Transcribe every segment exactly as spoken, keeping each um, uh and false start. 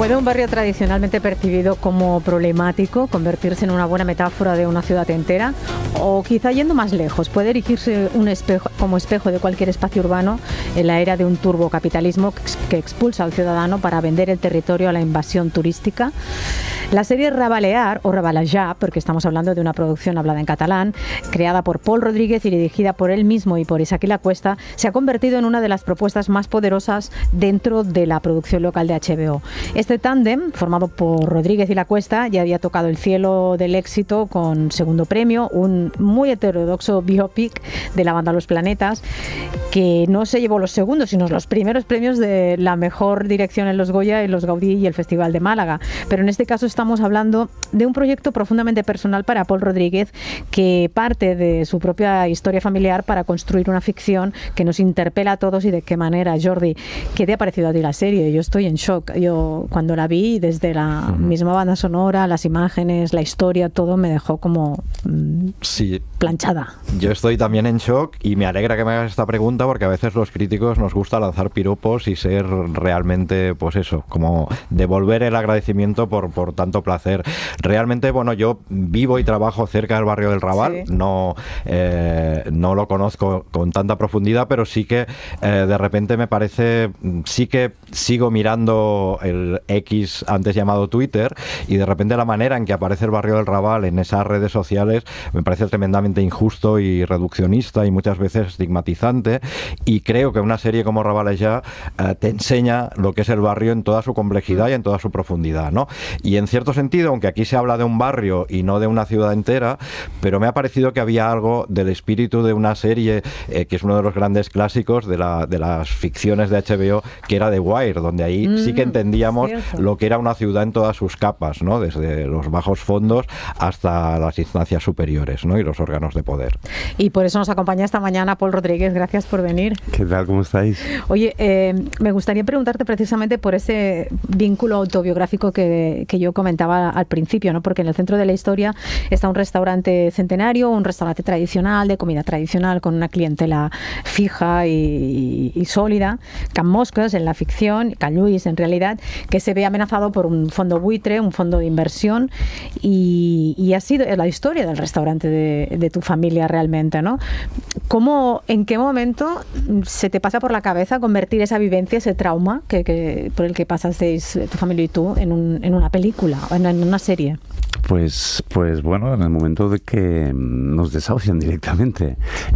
¿Puede un barrio tradicionalmente percibido como problemático convertirse en una buena metáfora de una ciudad entera? O quizá yendo más lejos, ¿puede erigirse un espejo, como espejo de cualquier espacio urbano en la era de un turbocapitalismo que expulsa al ciudadano para vender el territorio a la invasión turística? La serie Rabalear, o Rabalejar, porque estamos hablando de una producción hablada en catalán, creada por Pol Rodríguez y dirigida por él mismo y por Isaki Lacuesta, se ha convertido en una de las propuestas más poderosas dentro de la producción local de H B O. Este tándem, formado por Rodríguez y Lacuesta, ya había tocado el cielo del éxito con Segundo Premio, un muy heterodoxo biopic de la banda Los Planetas, que no se llevó los segundos, sino los primeros premios de la mejor dirección en los Goya, en los Gaudí y el Festival de Málaga. Pero en este caso estamos hablando de un proyecto profundamente personal para Pol Rodríguez, que parte de su propia historia familiar para construir una ficción que nos interpela a todos. Y de qué manera, Jordi, ¿qué te ha parecido a ti la serie? Yo estoy en shock. Yo cuando la vi, desde la uh-huh. misma banda sonora, las imágenes, la historia, todo me dejó como mmm, sí. planchada. Yo estoy también en shock y me alegra que me hagas esta pregunta, porque a veces los críticos nos gusta lanzar piropos y ser realmente, pues eso, como devolver el agradecimiento por, por tanto placer. Realmente, bueno, yo vivo y trabajo cerca del barrio del Raval, sí. no, eh, no lo conozco con tanta profundidad, pero sí que eh, de repente me parece, sí que sigo mirando el X antes llamado Twitter, y de repente la manera en que aparece el barrio del Raval en esas redes sociales me parece tremendamente injusto y reduccionista y muchas veces estigmatizante, y creo que una serie como Rabalejar eh, te enseña lo que es el barrio en toda su complejidad y en toda su profundidad, ¿no? Y en cierto sentido, aunque aquí se habla de un barrio y no de una ciudad entera, pero me ha parecido que había algo del espíritu de una serie eh, que es uno de los grandes clásicos de, la, de las ficciones de H B O, que era The Wire, donde ahí mm, sí que entendíamos cierto. Lo que era una ciudad en todas sus capas, ¿no? Desde los bajos fondos hasta las instancias superiores, ¿no? Y los órganos de poder. Y por eso nos acompaña esta mañana Pol Rodríguez. Gracias por venir. ¿Qué tal? ¿Cómo estáis? Oye, eh, me gustaría preguntarte precisamente por ese vínculo autobiográfico que, que yo comentaba al principio, ¿no? Porque en el centro de la historia está un restaurante centenario, un restaurante tradicional, de comida tradicional, con una clientela fija y, y sólida. Can Mosques en la ficción, Can Lluís en realidad, que se ve amenazado por un fondo buitre, un fondo de inversión, y, y ha sido la historia del restaurante de, de tu familia realmente, ¿no? ¿Cómo, en qué momento se te pasa por la cabeza convertir esa vivencia, ese trauma que, que por el que pasasteis tu familia y tú en, un, en una película, en, en una serie? Pues, pues bueno, en el momento de que nos desahucian directamente.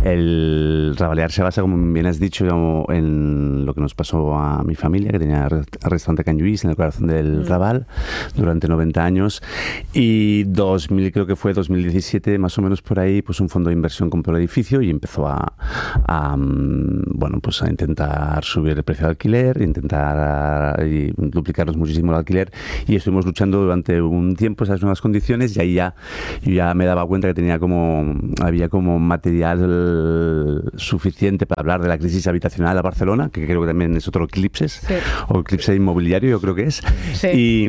El Rabalear se basa, como bien has dicho, en lo que nos pasó a mi familia, que tenía el restaurante Can Lluís en el corazón del mm. Raval durante noventa años, y dos mil, creo que fue dos mil diecisiete, más o menos por ahí, pues un fondo de inversión compró el edificio y empezó a, a bueno, pues a intentar subir el precio de alquiler, intentar a, y duplicarnos muchísimo el alquiler, y estuvimos luchando durante un tiempo esas nuevas condiciones, y ahí ya, yo ya me daba cuenta que tenía como, había como material suficiente para hablar de la crisis habitacional a Barcelona, que creo que también es otro eclipse, sí. o eclipse inmobiliario, yo creo que es. Sí. Y,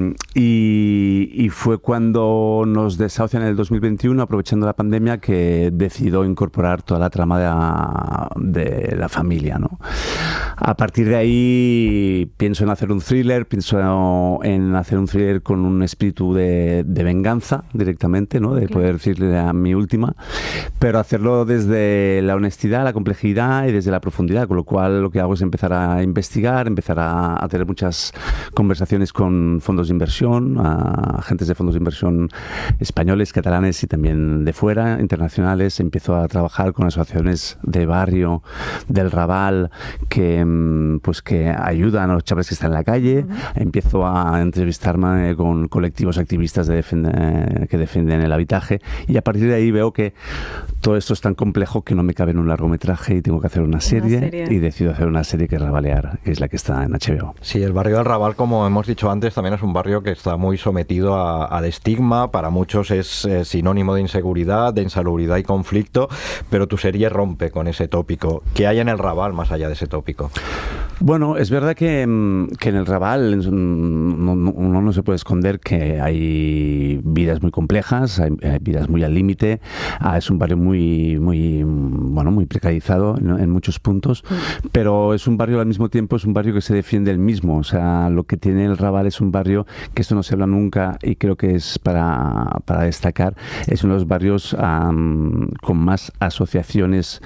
y, y fue cuando nos desahucian en el dos mil veintiuno, aprovechando la pandemia, que decidió incorporar toda la trama de la, de la familia, ¿no? A partir de ahí pienso en hacer un thriller, pienso en hacer un thriller con un espíritu de, de venganza directamente, ¿no? De poder decirle a mi última, pero hacerlo desde la honestidad, la complejidad y desde la profundidad, con lo cual lo que hago es empezar a investigar, empezar a, a tener muchas conversaciones con fondos de inversión, a agentes de fondos de inversión españoles, catalanes y también de fuera, internacionales. Empiezo a trabajar con asociaciones de barrio del Raval que, pues, que ayudan a los chavales que están en la calle. Uh-huh. Empiezo a entrevistarme con colectivos activistas de defender, que defienden el habitaje, y a partir de ahí veo que todo esto es tan complejo que no me cabe en un largometraje y tengo que hacer una serie, una serie. y decido hacer una serie que es Rabalear, que es la que está en H B O. Sí, el barrio del Raval, como hemos dicho antes, también es un barrio que está muy sometido a, al estigma. Para muchos es eh, sinónimo de inseguridad, de insalubridad y conflicto, pero tu serie rompe con ese tópico. ¿Qué hay en el Raval más allá de ese tópico? Bueno, es verdad que, que en el Raval uno no, no, no se puede esconder que hay hay vidas muy complejas, hay, hay vidas muy al límite, ah, es un barrio muy, muy, bueno, muy precarizado, ¿no?, en muchos puntos, mm. pero es un barrio al mismo tiempo, es un barrio que se defiende el mismo. O sea, lo que tiene el Raval es un barrio que esto no se habla nunca y creo que es para, para destacar, es uno de los barrios um, con más asociaciones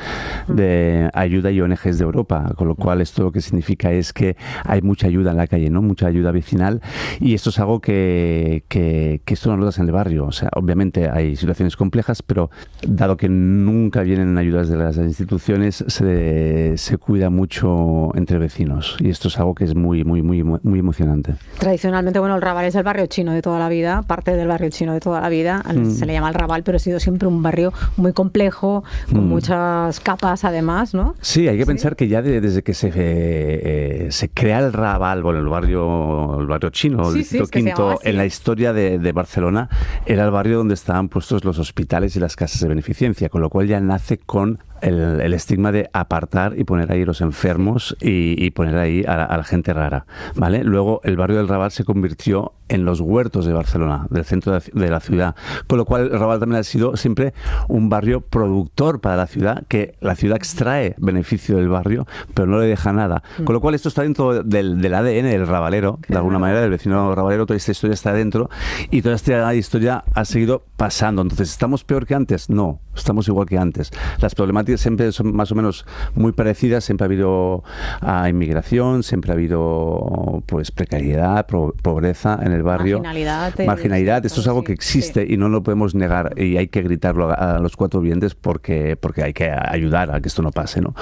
de ayuda y O N Ges de Europa, con lo cual esto lo que significa es que hay mucha ayuda en la calle, ¿no? Mucha ayuda vecinal, y esto es algo que, que, que esto no lo das en el barrio. O sea, obviamente hay situaciones complejas, pero dado que nunca vienen ayudas de las instituciones, se, se cuida mucho entre vecinos, y esto es algo que es muy, muy, muy, muy emocionante. Tradicionalmente, bueno, el Raval es el barrio chino de toda la vida, parte del barrio chino de toda la vida, mm. se le llama el Raval, pero ha sido siempre un barrio muy complejo, con mm. muchas capas además, ¿no? Sí, hay que ¿Sí? pensar que ya de, desde que se, eh, se crea el Raval, bueno, el barrio, el barrio chino, sí, el distrito sí, quinto, en la historia de, de Barcelona, era el barrio donde estaban puestos los hospitales y las casas de beneficencia, con lo cual ya nace con El, el estigma de apartar y poner ahí los enfermos y, y poner ahí a la, a la gente rara, ¿vale? Luego el barrio del Raval se convirtió en los huertos de Barcelona, del centro de, de la ciudad, con lo cual el Raval también ha sido siempre un barrio productor para la ciudad, que la ciudad extrae beneficio del barrio, pero no le deja nada, con lo cual esto está dentro del, del A D N del ravalero, de alguna manera, del vecino ravalero. Toda esta historia está dentro y toda esta historia ha seguido pasando. Entonces, ¿estamos peor que antes? No, estamos igual que antes. Las problemáticas siempre son más o menos muy parecidas, siempre ha habido uh, inmigración, siempre ha habido pues precariedad, pro, pobreza en el barrio. Marginalidad. Marginalidad, esto es algo que existe, sí, y no lo podemos negar, y hay que gritarlo a, a los cuatro vientos porque, porque hay que ayudar a que esto no pase, ¿no?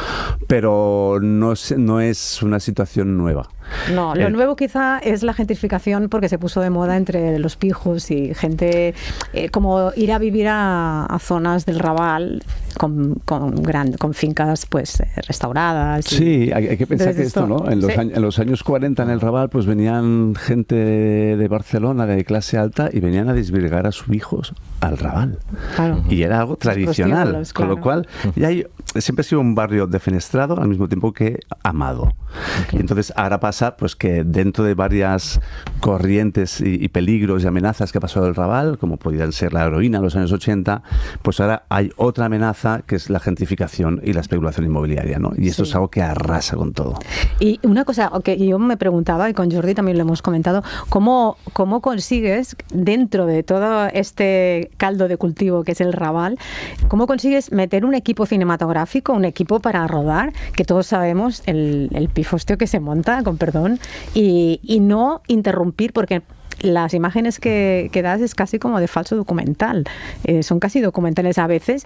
Pero no es, no es una situación nueva. No, lo el, nuevo quizá es la gentrificación, porque se puso de moda entre los pijos y gente, eh, como ir a vivir a, a zonas del Raval con, con, gran, con fincas pues restauradas. Y sí, hay, hay que pensar que esto, ¿no? En los, sí. años, en los años cuarenta en el Raval pues venían gente de, de Barcelona de clase alta y venían a desvirgar a sus hijos al Raval. Claro. Y era algo tradicional, claro. Con lo cual ya hay, siempre ha sido un barrio defenestrado al mismo tiempo que amado. Okay. Y entonces ahora pasa pues que dentro de varias corrientes y, y peligros y amenazas que ha pasado el Raval, como podían ser la heroína en los años ochenta, pues ahora hay otra amenaza que es la gentrificación y la especulación inmobiliaria, ¿no? Y esto sí. es algo que arrasa con todo. Y una cosa que yo me preguntaba, y con Jordi también lo hemos comentado, ¿cómo, cómo consigues, dentro de todo este caldo de cultivo que es el Raval, cómo consigues meter un equipo cinematográfico, un equipo para rodar, que todos sabemos el, el pifostio que se monta, con perdón, y, y no interrumpir, porque las imágenes que, que das es casi como de falso documental, eh, son casi documentales a veces,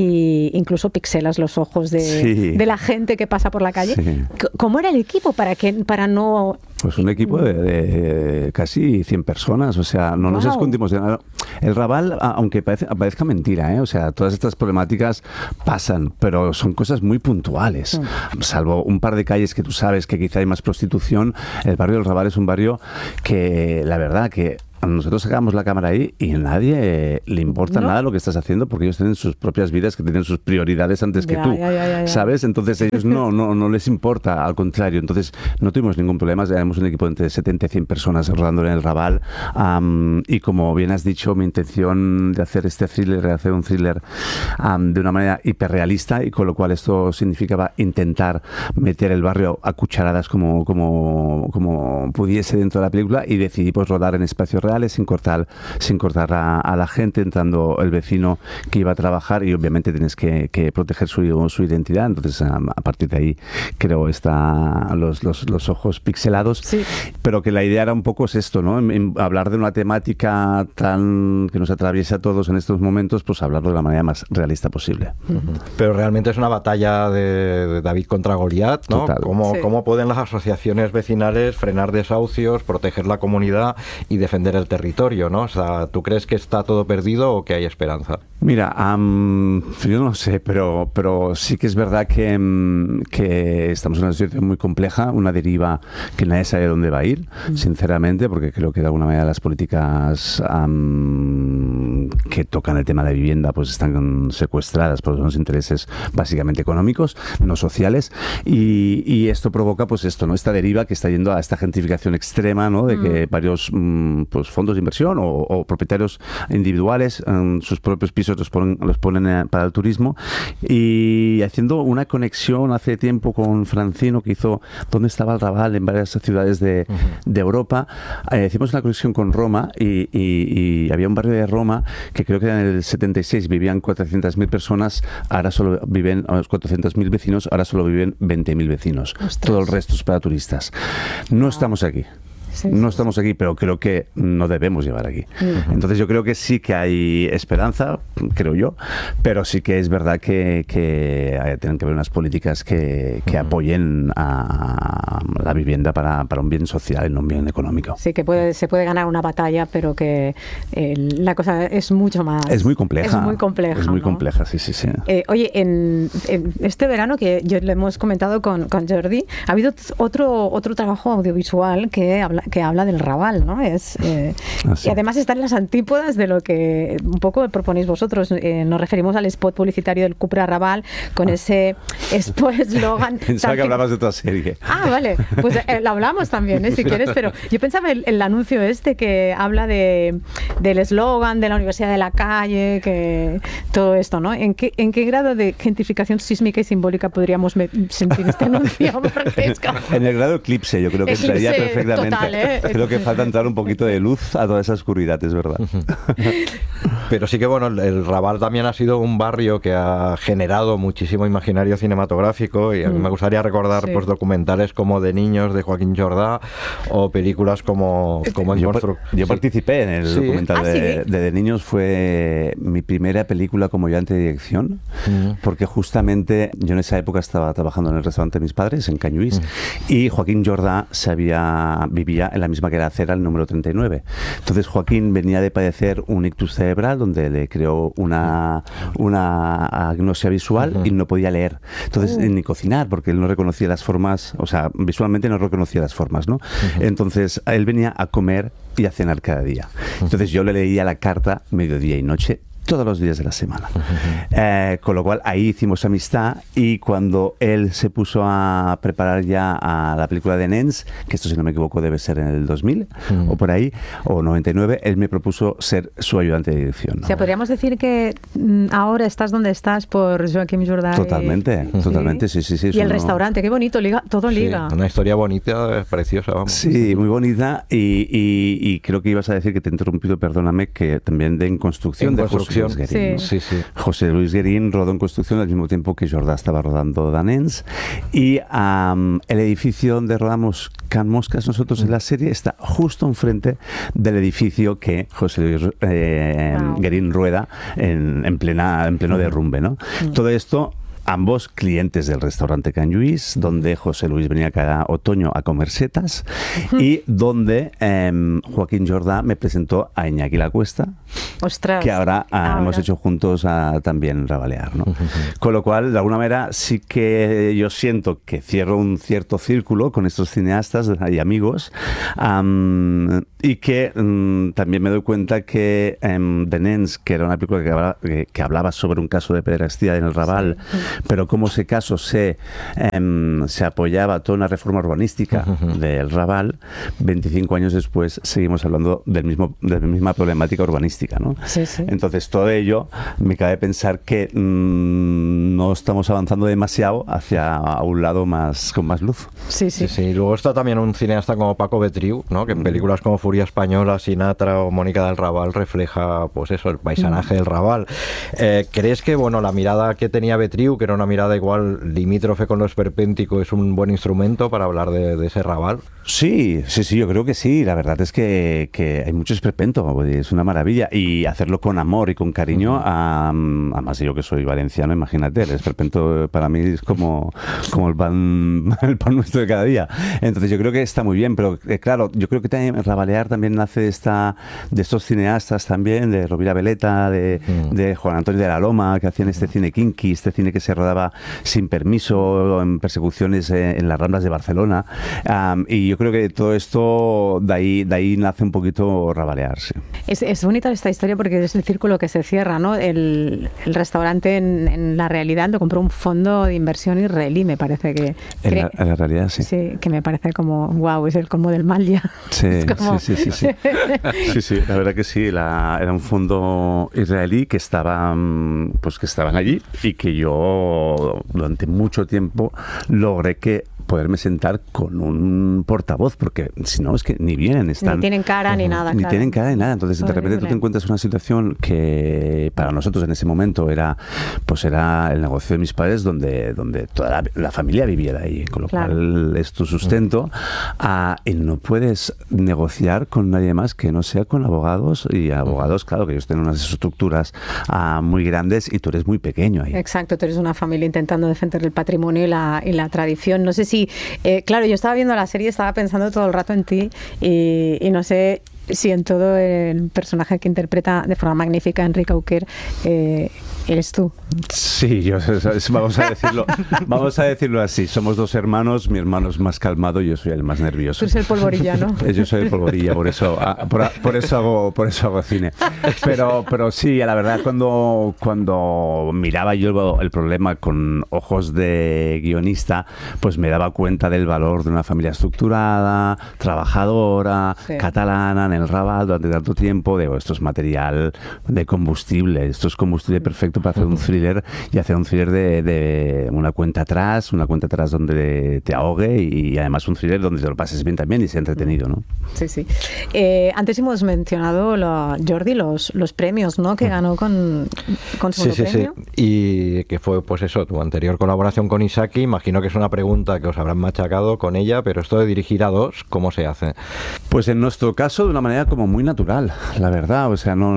e incluso pixelas los ojos de, sí. de la gente que pasa por la calle. Sí. ¿Cómo era el equipo para que para no...? Pues un equipo de, de casi cien personas, o sea, no wow. nos escondimos de nada. El Raval, aunque parece, parezca mentira, ¿eh? O sea, todas estas problemáticas pasan, pero son cosas muy puntuales. Sí. Salvo un par de calles que tú sabes que quizá hay más prostitución, el barrio del Raval es un barrio que, la verdad, que nosotros sacamos la cámara ahí y a nadie eh, le importa no. nada lo que estás haciendo, porque ellos tienen sus propias vidas, que tienen sus prioridades antes que ya, tú, ya, ya, ya, ya. ¿sabes? Entonces ellos no, no, no les importa, al contrario. Entonces no tuvimos ningún problema, éramos un equipo de entre setenta y cien personas rodando en el Raval, um, y como bien has dicho, mi intención de hacer este thriller, de hacer un thriller um, de una manera hiperrealista, y con lo cual esto significaba intentar meter el barrio a cucharadas como, como, como pudiese dentro de la película, y decidí pues rodar en espacios reales, sin cortar, sin cortar a, a la gente, entrando el vecino que iba a trabajar, y obviamente tienes que, que proteger su, su identidad. Entonces a, a partir de ahí creo está los, los, los ojos pixelados, sí. Pero que la idea era un poco es esto, ¿no? En, en hablar de una temática tan que nos atraviesa a todos en estos momentos, pues hablarlo de la manera más realista posible. Uh-huh. Pero realmente es una batalla de, de David contra Goliat, ¿no? Total. ¿Cómo, sí. ¿Cómo pueden las asociaciones vecinales frenar desahucios, proteger la comunidad y defender el territorio, ¿no? O sea, ¿tú crees que está todo perdido o que hay esperanza? Mira, um, yo no sé, pero, pero sí que es verdad que, um, que estamos en una situación muy compleja, una deriva que nadie sabe dónde va a ir, mm. sinceramente, porque creo que de alguna manera las políticas um, que tocan el tema de la vivienda pues están secuestradas por unos intereses básicamente económicos, no sociales, y, y esto provoca pues esto, ¿no? Esta deriva que está yendo a esta gentrificación extrema, ¿no? De mm. que varios um, pues fondos de inversión o, o propietarios individuales, um, sus propios pisos los ponen, los ponen eh, para el turismo, y haciendo una conexión hace tiempo con Francino, que hizo ¿Dónde estaba el Raval? En varias ciudades de, uh-huh. de Europa. Eh, hicimos una conexión con Roma y, y, y había un barrio de Roma que creo que en el setenta y seis vivían cuatrocientas mil personas, ahora solo viven, a los cuatrocientos mil vecinos, ahora solo viven veinte mil vecinos. Ostras. Todo el resto es para turistas. No ah. estamos aquí. Sí, no sí, estamos aquí, pero creo que no debemos llevar aquí. Uh-huh. Entonces yo creo que sí que hay esperanza, creo yo, pero sí que es verdad que, que hay, tienen que haber unas políticas que, que uh-huh. apoyen a la vivienda para, para un bien social y no un bien económico. Sí, que puede, se puede ganar una batalla, pero que eh, la cosa es mucho más... Es muy compleja. Es muy compleja, Es muy ¿no? compleja, sí, sí, sí. Eh, oye, en, en este verano, que yo lo hemos comentado con, con Jordi, ha habido otro, otro trabajo audiovisual que habla que habla del Raval, ¿no? Es, eh, ah, sí. Y además está en las antípodas de lo que un poco proponéis vosotros. Eh, nos referimos al spot publicitario del Cupra Raval con ah. ese eslogan. Pensaba que hablabas de otra serie. Ah, vale. Pues eh, lo hablamos también, ¿eh? Si quieres, pero yo pensaba el, el anuncio este que habla de del eslogan de la Universidad de la Calle, que todo esto, ¿no? ¿En qué, en qué grado de gentrificación sísmica y simbólica podríamos sentir este anuncio? En el grado eclipse, yo creo que estaría perfectamente. Total, ¿eh? Creo que falta entrar un poquito de luz a toda esa oscuridad, es verdad. Pero sí que bueno, el, el Raval también ha sido un barrio que ha generado muchísimo imaginario cinematográfico, y a mí me gustaría recordar sí. pues documentales como De niños de Joaquín Jordá o películas como, como en yo, Constru- yo sí. participé en el sí. documental ¿Ah, de, sí? de De niños, fue mi primera película como ayudante de dirección, uh-huh. porque justamente yo en esa época estaba trabajando en el restaurante de mis padres en Cañuís, uh-huh. y Joaquín Jordá se había, vivía en la misma caracera, el número treinta y nueve. Entonces Joaquín venía de padecer un ictus cerebral donde le creó una, una agnosia visual uh-huh. y no podía leer. Entonces uh-huh. ni cocinar, porque él no reconocía las formas, o sea, visualmente no reconocía las formas, ¿no? Uh-huh. Entonces él venía a comer y a cenar cada día. Entonces yo le leía la carta mediodía y noche todos los días de la semana. Uh-huh. Eh, con lo cual ahí hicimos amistad, y cuando él se puso a preparar ya a la película de Nens, que esto si no me equivoco debe ser en el dos mil uh-huh. o por ahí, o noventa y nueve, él me propuso ser su ayudante de dirección, ¿no? O sea, podríamos decir que mm, ahora estás donde estás por Joaquim Jordá. Totalmente, y... totalmente, sí, sí, sí. Y el no... restaurante, qué bonito, liga, todo sí, liga. Una historia bonita, preciosa, vamos. Sí, muy bonita, y, y, y creo que ibas a decir, que te he interrumpido, perdóname, que también de En Construcción, en de construcción. José Luis Guerín, sí. ¿no? Sí, sí. José Luis Guerín rodó En Construcción al mismo tiempo que Jordá estaba rodando Danens, y um, el edificio donde rodamos Can Moscas nosotros en la serie está justo enfrente del edificio que José Luis eh, wow. Guerín rueda en, en, plena, en pleno derrumbe, ¿no? Mm. Todo esto, ambos clientes del restaurante Can Lluís, donde José Luis venía cada otoño a comer setas, uh-huh. y donde eh, Joaquín Jordá me presentó a Iñaki La Cuesta, Ostras, que ahora, ahora hemos hecho juntos a, también Rabalear, ¿no? Uh-huh. Con lo cual, de alguna manera, sí que yo siento que cierro un cierto círculo con estos cineastas y amigos, um, y que um, también me doy cuenta que um, The Nens, que era una película que hablaba, que, que hablaba sobre un caso de pederastia en el Raval, sí. pero como ese caso se, um, se apoyaba a toda una reforma urbanística uh-huh. del Raval, veinticinco años después seguimos hablando del mismo, de la misma problemática urbanística, ¿no? Sí, sí. Entonces todo ello me cabe pensar que mmm, no estamos avanzando demasiado hacia un lado más con más luz. Sí, sí. sí, sí. Y luego está también un cineasta como Paco Betriu, ¿no? Que en películas como Furia Española, Sinatra o Mónica del Raval refleja, pues eso, el paisanaje mm. del Raval. Eh, ¿Crees que, bueno, la mirada que tenía Betriu, que era una mirada igual limítrofe con lo esperpéntico, es un buen instrumento para hablar de, de ese Raval? Sí, sí, sí, yo creo que sí. La verdad es que, que hay mucho esperpento, es una maravilla. Y hacerlo con amor y con cariño, uh-huh. a, además yo que soy valenciano, imagínate, el esperpento para mí es como, como el pan el pan nuestro de cada día. Entonces yo creo que está muy bien, pero eh, claro, yo creo que también Rabalear también nace de, esta, de estos cineastas también, de Rovira Veleta, de, uh-huh. de Juan Antonio de la Loma, que hacían este cine kinky, este cine que se se rodaba sin permiso, en persecuciones en, en las Ramblas de Barcelona. Um, y yo creo que todo esto, de ahí, de ahí nace un poquito Rabalear. Sí. Es, es bonita esta historia porque es el círculo que se cierra, ¿no? El, el restaurante en, en la realidad lo compró un fondo de inversión israelí, me parece que... En la, en la realidad, sí. Sí, que me parece como, wow, es el colmo del mal ya. Sí, como... sí, sí, sí, sí. Sí, sí, la verdad que sí, la, era un fondo israelí que estaba, pues que estaban allí y que yo durante mucho tiempo logré que poderme sentar con un portavoz, porque si no es que ni vienen, están... Ni tienen cara ni nada, Ni claro. tienen cara ni nada, entonces de repente tú te encuentras una situación que para nosotros en ese momento era pues era el negocio de mis padres donde, donde toda la, la familia viviera ahí, con lo claro. cual es tu sustento, uh, y no puedes negociar con nadie más que no sea con abogados, y abogados, claro, que ellos tienen unas estructuras uh, muy grandes y tú eres muy pequeño ahí. Exacto, tú eres una familia intentando defender el patrimonio y la, y la tradición. No sé si, eh, claro, yo estaba viendo la serie, estaba pensando todo el rato en ti y, y no sé si en todo el personaje que interpreta de forma magnífica Enrique Auquer eh, eres tú. Sí, yo, vamos a decirlo vamos a decirlo así, somos dos hermanos, mi hermano es más calmado y yo soy el más nervioso. Tú eres el polvorilla, ¿no? Yo soy el polvorilla, por eso por, por eso hago por eso hago cine. Pero pero sí, la verdad, cuando cuando miraba yo el problema con ojos de guionista, pues me daba cuenta del valor de una familia estructurada, trabajadora, sí. catalana, en el Raval durante tanto tiempo. Digo, esto es material de combustible, esto es combustible perfecto para hacer un thriller y hacer un thriller de, de una cuenta atrás, una cuenta atrás donde te ahogue y, y además un thriller donde te lo pases bien también y sea entretenido, ¿no? Sí, sí. Eh, antes hemos mencionado, lo, Jordi, los, los premios, ¿no? Que ganó con, con segundo sí, sí, premio. Sí, y que fue, pues eso, tu anterior colaboración con Isaki. Imagino que es una pregunta que os habrán machacado con ella, pero esto de dirigir a dos, ¿cómo se hace? Pues en nuestro caso, de una manera como muy natural, la verdad. O sea, no,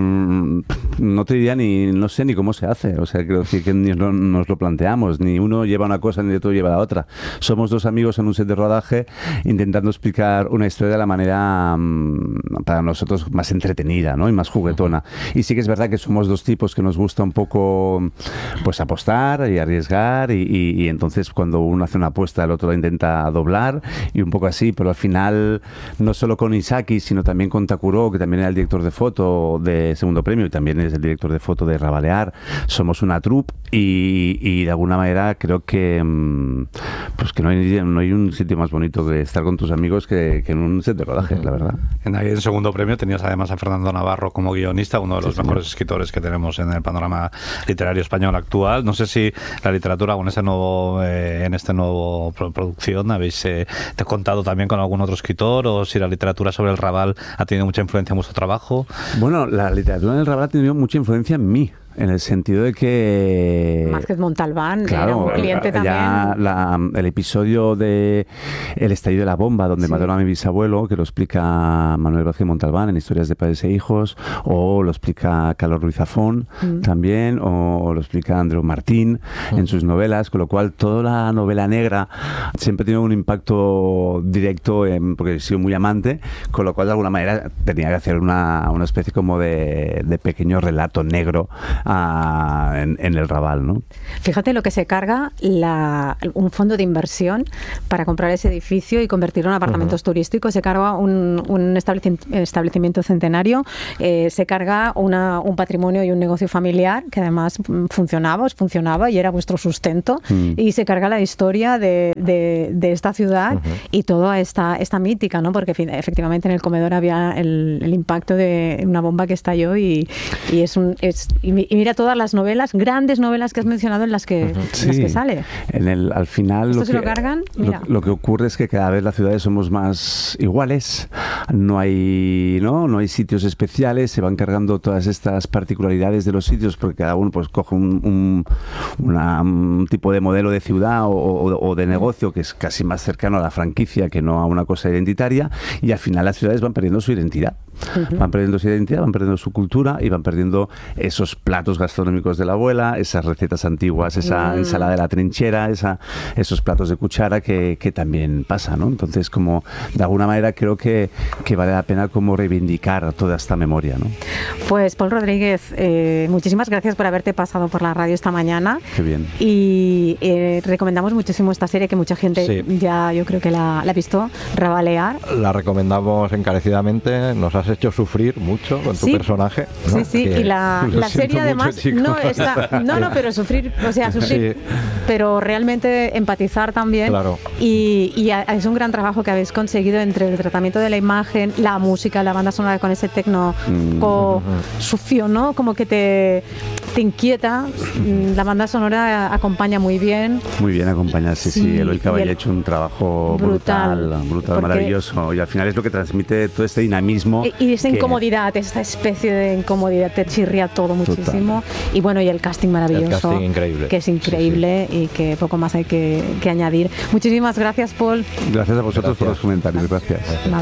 no te diría ni, no sé ni cómo se hace. O sea, quiero decir que ni no, nos lo planteamos. Ni uno lleva una cosa ni el otro lleva la otra. Somos dos amigos en un set de rodaje intentando explicar una historia de la manera um, para nosotros más entretenida, ¿no? Y más juguetona. Y sí que es verdad que somos dos tipos que nos gusta un poco pues apostar y arriesgar y, y, y entonces cuando uno hace una apuesta el otro la intenta doblar y un poco así, pero al final no solo con Isaki sino también con Takuro, que también era el director de foto de Segundo Premio y también es el director de foto de Rabalear. Somos una troupe y, y de alguna manera creo que pues que no hay, no hay un sitio más bonito que estar con tus amigos que, que en un set de rodaje, la verdad. En ahí en Segundo Premio tenías además a Fernando Navarro como guionista, uno de los sí, mejores señor. escritores que tenemos en el panorama literario español actual. No sé si la literatura con este nuevo eh, en esta nueva producción habéis eh, te he contado también con algún otro escritor, o si la literatura sobre el Raval ha tenido mucha influencia en vuestro trabajo. Bueno, la literatura en el Raval ha tenido mucha influencia en mí. En el sentido de que... Márquez Montalbán, claro, era un cliente ya también. La, el episodio de El estallido de la bomba, donde sí. mataron a mi bisabuelo, que lo explica Manuel Vázquez Montalbán en Historias de Padres e Hijos, o lo explica Carlos Ruiz Zafón mm. también, o, o lo explica Andreu Martín mm. en sus novelas, con lo cual toda la novela negra siempre tiene un impacto directo, en, porque he sido muy amante, con lo cual de alguna manera tenía que hacer una, una especie como de, de pequeño relato negro A, en, en el Raval, ¿no? Fíjate lo que se carga la, un fondo de inversión para comprar ese edificio y convertirlo en apartamentos uh-huh. turísticos. Se carga un, un establecimiento centenario, eh, se carga una, un patrimonio y un negocio familiar que además funcionaba, os funcionaba y era vuestro sustento, uh-huh. y se carga la historia de, de, de esta ciudad uh-huh. y toda esta, esta mítica, ¿no? Porque efectivamente en el comedor había el, el impacto de una bomba que estalló y, y es un... Es, y, Y mira todas las novelas, grandes novelas que has mencionado en las que, uh-huh. sí. en las que sale. En el, al final ¿Esto lo se que, lo cargan? Mira. Lo, lo que ocurre es que cada vez las ciudades somos más iguales. No hay, ¿no? no hay sitios especiales, se van cargando todas estas particularidades de los sitios porque cada uno pues coge un, un, una, un tipo de modelo de ciudad o, o, o de negocio que es casi más cercano a la franquicia que no a una cosa identitaria, y al final las ciudades van perdiendo su identidad. Uh-huh. Van perdiendo su identidad, van perdiendo su cultura y van perdiendo esos platos gastronómicos de la abuela, esas recetas antiguas, esa mm. ensalada de la trinchera, esa, esos platos de cuchara que, que también pasa, ¿no? Entonces, como de alguna manera creo que, que vale la pena como reivindicar toda esta memoria, ¿no? Pues Pol Rodríguez, eh, muchísimas gracias por haberte pasado por la radio esta mañana. Qué bien. Y eh, recomendamos muchísimo esta serie que mucha gente sí. ya yo creo que la, la ha visto, Rabalear. La recomendamos encarecidamente, nos has hecho sufrir mucho con tu sí. personaje, ¿no? Sí, sí, que y la, la serie además mucho, no está, no, no, pero sufrir, o sea, sufrir, sí. pero realmente empatizar también. Claro. Y, y es un gran trabajo que habéis conseguido entre el tratamiento de la imagen, la música, la banda sonora con ese tecno mm. poco sucio, ¿no? Como que te, te inquieta. La banda sonora acompaña muy bien. Muy bien acompañada, sí, sí. sí. Eloy Caballé ha hecho un trabajo brutal, brutal, brutal maravilloso. Y al final es lo que transmite todo este dinamismo. Y, y esa que... incomodidad, esta especie de incomodidad, te chirría todo muchísimo. Total. Y bueno, y el casting maravilloso. El casting increíble. Que es increíble sí, sí. y que poco más hay que, que añadir. Muchísimas gracias, Pol. Gracias a vosotros gracias. por los comentarios. Gracias. gracias.